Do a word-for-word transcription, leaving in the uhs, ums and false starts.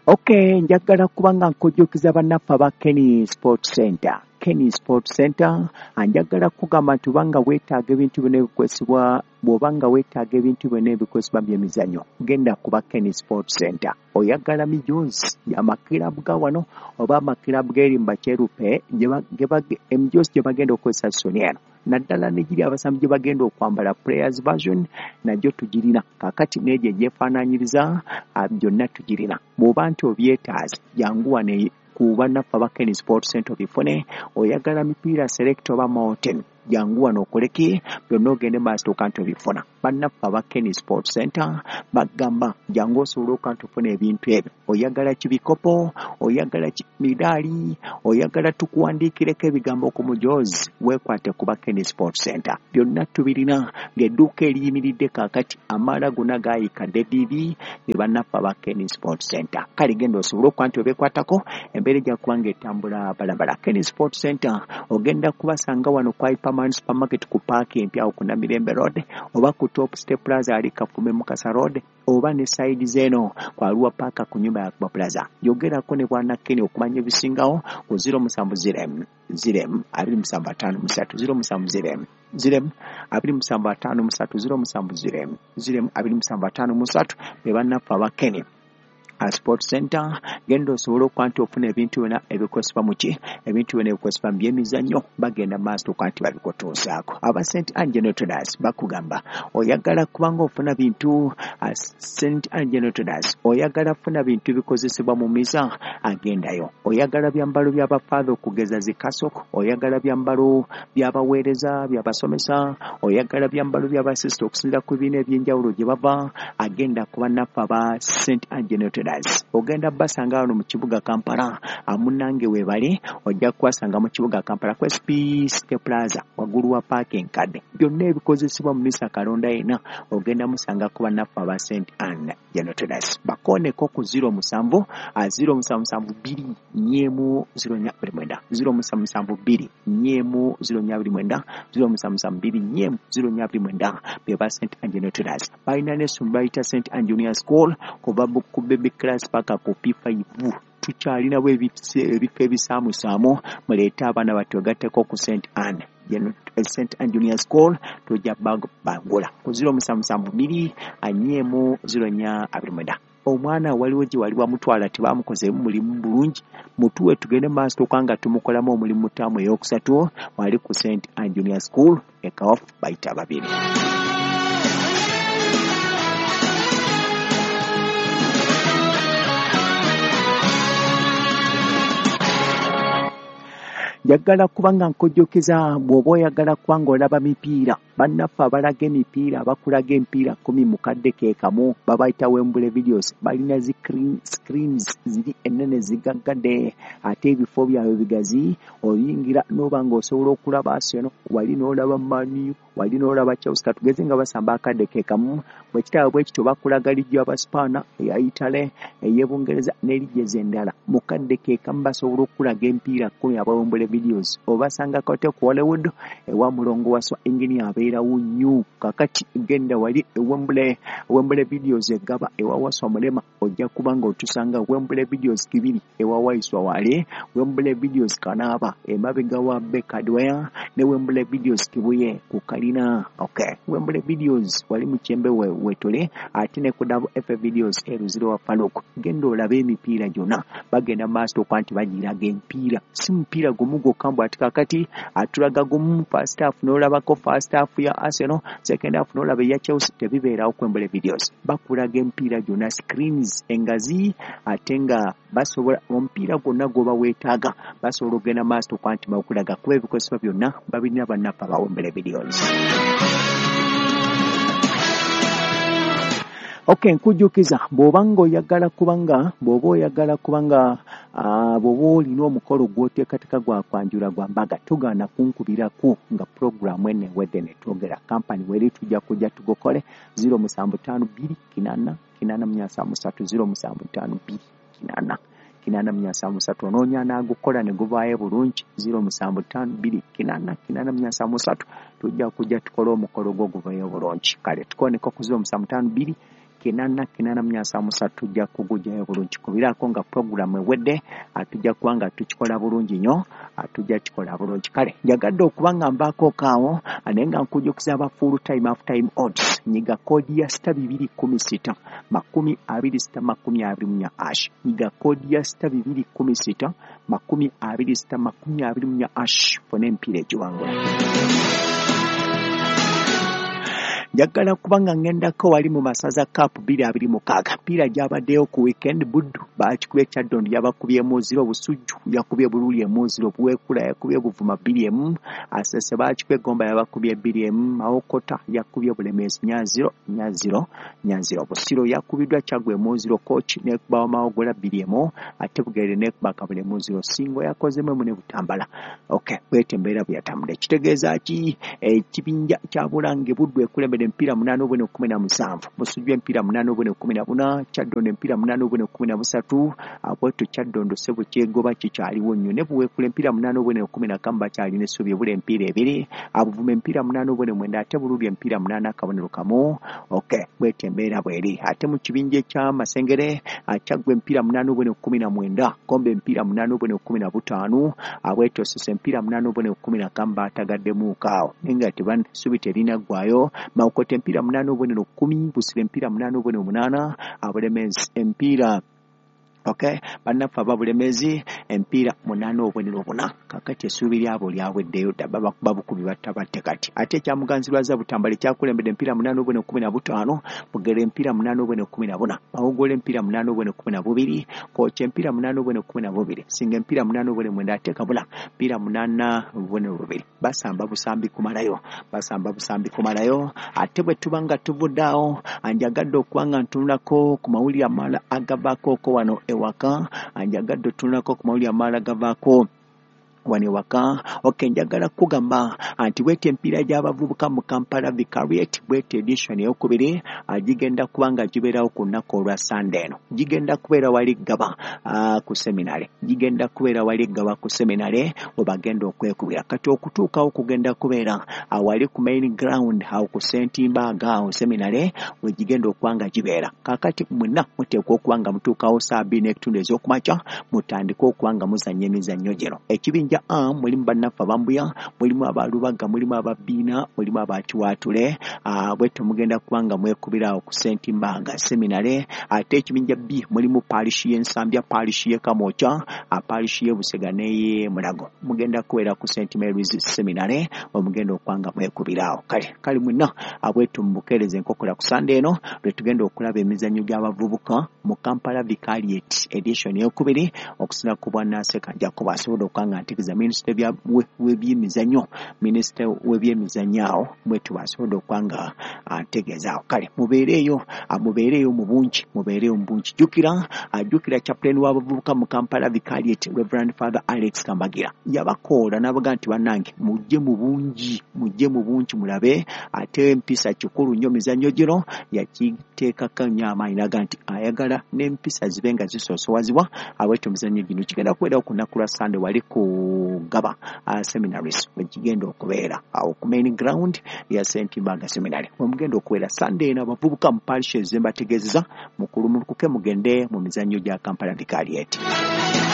Okay, njagala kubanga nkujjukiza bannaffe aba Kenny Sports Center. Kenny Sports Center anjagala kugamba nti banga weetaaga ebintu bino ebikozesebwa bw'obanga weetaaga ebintu bino ebikozesebwa by'emizannyo genda kuba Kenny Sports Center. Oyagala mijozi y'amakirabu ga wano oba amakirabu g'eri mu Bacerupe emijozi gye bagenda okukozesa soni eno naddala negiri abasambi gye bagenda okwambala players version najjo tugirina kakati n'egyo egyefaanaanyiriza byonna tugirina bw'oba nti obyetaaze jangu wane ku bannaffe aba Kenny Sports Center bifune oyagala mipiira select oba mountain jangu wano okoleki byonna ogende maaso kanti obifuna bannaffe aba Kenny Sports Center bagamba jangu osobola okanti ofuna ebintu ebyo oyagala kibikopo oyagala midaali oyagala tukuwandiikireko ebigambo ku mujozi weekwate kuba Kenny Sports Center byonna tubirina ng'edduuka eriyimiridde kaakati amaala gonna gaayikadde ddiibi ne bannaffe aba Kenny Sports Center kale genda osobole okwanti obeekwatako embeera ejja kuba ng'etambula balabala Kenny Sports Center ogenda kubasanga wano kwa Hyperman Supermarket ku paaki empya ku Namirembe Road oba ku Top Step Plaza ali Kafume Mukasa Road oba ne side zeno kwa Lua Park ku nyumba ya Kuba Plaza yogerako ne bwana Kenny okumanya ebisingawo ku zero musanvu zirem zirem abiri musanvu ataano musatu zero musanvu zirem zirem abiri musanvu ataano musatu zero musanvu zirem zirem abiri musanvu ataano musatu be bannaffe aba Kenny a Sports Center gendo osobola okwanti ofuna ebintu byonna ebikozesebwa mu ki ebintu byonna ebikozesebwa mu by'emizannyo bagenda maaso kwanti babikutuusaako aba Saint Angelo Traders bakugamba oyagala kubanga ofuna bintu Saint Angelo Traders oyagala funa bintu bikozesebwa mu miza agendayo oyagala byambalo by'abafaadha okugeza zikasoko oyagala byambalo by'abaweereza by'abasomesa oyagala byambalo by'abasisita okusinziira ku bibiina eby'enjawulo gye bava agenda ku bannaffe aba Saint Angelo Traders ogenda basanga wano mu kibuga Kampala amunange webale ojja kwasanga mu kibuga Kampala ku S P Step Plaza waggulu wa parking kadde byonna ebikozesebwa mu misa kalonda ena ogenda musanga ku bannaffe aba Saint Anne Traders bakoneko ku zero musanvu zero musanvu musanvu bbiri nnyemu zero nnya abiri mwenda zero musanvu musanvu bbiri nnyemu zero nnya abiri mwenda zero musanvu musanvu bbiri nnyemu zero nnya abiri mwenda be ba Saint Anne Traders balina n'essomero bayita Saint Anne Junior School kuva ku baby class paka ku P five tukyalina bwe ebifo ebisaamusaamu muleete abaana batogatteko ku Saint Anne Saint Anne Junior School tujja bagula ku zero musanvu musanvu bbiri nnyemu zero nnya abiri mwenda omwana waliwo gye wali wamutwala tebamukozeemu mulimu bulungi mutuwe tugende maaso tokanga tumukolamu omulimu ttaamu ey'okusatu wali ku Saint Anne Junior School ekawafu bayita babiri. Njagala kubanga nkujjukiza bw'oba oyagala kubanga olaba mipiira bannaffe abalaga emipiira abakulaga empiira kumi mu kadde ke kamu babayita Wembule Videos balina zi screens ziri ennene zigaggadde ate ebifo byabwe bigazi oyingira n'oba ng'osobola okulaba Arsenal wali n'olaba Man U wali n'olaba Chelsea tugeze nga basamba akadde ke kamu bwe kitaba bwe kityo bakulaga lijja abaspaana eya Italy ey'Ebungereza n'erijja endala mu kadde ke kamu basobola okulaga empiira kumi aba Wembule Videos obasanga kote ku Hollywood ewa mulongo waswa engineer abeerawo nnyo kakati genda wali Wembule Wembule Videos egaba ewa waswa mulema ojja kubanga otusanga Wembule Videos kibiri ewa waiswa wale Wembule Videos kanaaba emabega wa Bekadwaya ne Wembule Videos kibuye ku kalina okay Wembule Videos wali mu kyembe we wetole ate ne ku Double F Videos eruziro wa Faluku genda olabe emipiira gyonna bagenda maaso kwanti bagiraga empiira si mupiira gumu gokambwa ati kakati atulaga gumu first half n'olabako first half ya Arsenal second half n'olaba ya Chelsea tebibeerawo ku Wembule Videos bakulaga empiira gyonna screens engazi ate nga basobola omupiira gwonna gwoba weetaaga basobola okugenda maaso kwanti bakulaga kuba ebikozesebwa byonna babirina bannaffe aba Wembule Videos. Okay, nkujjukiza bw'obanga oyagala kubanga bw'oba oyagala kubanga uh, bw'oba olina omukolo gw'oteekateeka gwa kwanjula gwa mbaga togaana kunkubirako nga puroguramu eno ewedde ne twogera kampani weri tujja kujja tugokole zero musanvu ttaano bbiri kinaana kinaana mu nnya musatu zero musanvu ttaano bbiri kinaana kinaana mu nnya musatu onoonya n'agukola ne guvaayo bulungi zero musanvu ttaano bbiri kinaana kinaana mu nnya musatu tujja kujja tukole omukolo gwo guvaayo bulungi kale tukoneko ku zero musanvu ttaano bbiri kinana kinana mnyasa musatu tujja kugujayo bulungi kubirako nga program ewedde atujja kubanga tukikola bulungi nnyo atujja kikola bulungi kale njagadde okubanga mbaako kaawo ane nga nkujjukiza aba full time half time odds nyiga kodi ya sita bibiri kumi sita makumi abiri sita makumi abiri munya ash nyiga kodi ya sita bibiri kumi sita makumi abiri sita makumi abiri munya ash fone empira egiwangula njagala kubanga ngendako wali mu masaza cup bbiri abiri mukaaga mpira gyabaddeyo ku weekend buddu baakikubye Kyaddondo yabakubye muziro busujju yakubye bululi emuziro buwekula yakubye buvuma bbiri emu asese baakikubye Gomba yabakubye bbiri emu Mawokota yakubye Bulemeezi nyaziro nyaziro nyaziro Busiro yakubiddwa Kyagwe muziro coach nekuba Mawogola bbiri emu ate Bugere nekuba Kabule muziro Singo yakozemu mu ne Butambala okay bwete mbeera buyatambula kitegeeza ki ekibinja kya Bulange buddu ekulembere mpira munano bwene kumi na musanvu Busujju empira munano bwene kumi na buna Kyaddondo empira munano bwene kumi na busatu abwetu Kyaddondo sebo kyegoba kikyaliwo nnyo ne buwekula empira munano bwene kumi na kamba kyali ne subye bule empira ebiri abuvume empira munano bwene mwenda ate bululi empira munana kabonero kamu okay bwete embeera bweri ate mu kibinja kya Masengere Kyagwe empira munano bwene kumi na mwenda Gombe empira munano bwene kumi na butaano abwetu Sese empira munano bwene kumi na kamba atagadde mu kaawo nenga teban subite lina gwayo Mawokota empira munano bwene kumi Busire empira munano bwene munana Bulemeezi empira okay banafa Bulemeezi empira munana obwenero buna kakati esubiri abo lyaweddeyo baba babukubi batabate kati ate kya muganzirwaza Butambale kyakulembedde empira munana obwene kumi na butaano Bugere empira munana obwene kumi na buna Mawogole empira munana obwene kumi na bubiri Koche empira munana obwene kumi na bubiri Singa empira munana obwene mwenda ate Kabula empira munana obwene bubiri basamba busambi kumalayo basamba busambi kumalayo ate bwe tubanga tuvuddawo anjagadde okubanga ntunulako ku mawulire amala agavaako ko wano ewaka anjagadde tunako ku mawulire amala gavaako wane waka okay njagala kugamba anti wete empira gy'abavubuka mu Kampala Vicariate wete edition eyokubiri agigenda kubanga gibeerawo ku nnaku olwa Sunday eno gigenda kubeera wali Gaba uh, ku seminary gigenda kubeera wali Gaba ku seminary obagenda okwekubira kati okutuukawo kugenda kubeera awali ku main ground awo ku Saint Mbaga awo seminary we gigenda okubanga gibeera kakati mwenna muteekwa okubanga mutuukawo saa bbiri n'ekitundu ez'okumakya mutandika okubanga muzannya emizannyo gino ekibinja a mulimu bannaffe abambuya mulimu abalubaga mulimu ababiina mulimu abakiwaatule uh, bwetu mugenda kubanga mwekubirawo ku Saint Mbaga seminary ate ekibinja B mulimu parishi y'Ensambya parishi y'e Kamokya parishi y'e Busega n'eye Mulago mugenda kubeera ku Saint Mary's seminary omugenda okubanga mwekubirawo kale kale mwenna abwetu mubukeereze enkokola ku Sunday eno lwe tugenda okulaba emizannyo gy'abavubuka mu Kampala Vicariate edition eyokubiri okusina ku Bwanansi Kajjako asobola okubanga ntikiza Minister bya w'ebyemizannyo Minister w'ebyemizannyo mwetu basobola okubanga ategeezaawo kale mubeereeyo mubeereeyo mu bungi mubeereeyo mu bungi jjukira ajjukira chaplain w'abavubuka mu Kampala Vicariate Reverend Father Alex Kambagira yabakoola n'abaga nti bannange mujje mu bungi mujje mu bungi mulabe ate empisa kikulu nnyo mizannyo gino yakiteekako nnyo amaanyi naga nti ayagala n'empisa zibe nga zisoosowazibwa abwetu emizannyo gino kigenda kubeerawo ku nnaku lwa Sunday wali ku Gaba uh, seminaries wegigenda okubeera awo ku main ground ya Saint Mbaga seminary omugenda okubeera Sunday n'abavubuka mu parishes mbategeezeza mukulumulukuke mugende mu mizannyo gya Kampala Vicariate.